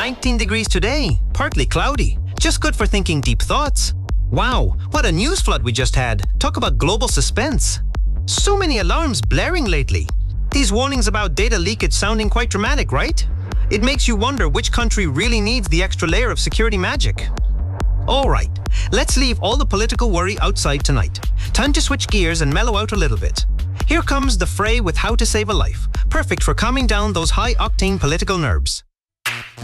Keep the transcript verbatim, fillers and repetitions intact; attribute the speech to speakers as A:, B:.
A: nineteen degrees today, partly cloudy. Just good for thinking deep thoughts. Wow, what a news flood we just had. Talk about global suspense. So many alarms blaring lately. These warnings about data leakage sounding quite dramatic, right? It makes you wonder which country really needs the extra layer of security magic. Alright, let's leave all the political worry outside tonight. Time to switch gears and mellow out a little bit. Here comes The Fray with How to Save a Life, perfect for calming down those high-octane political nerves.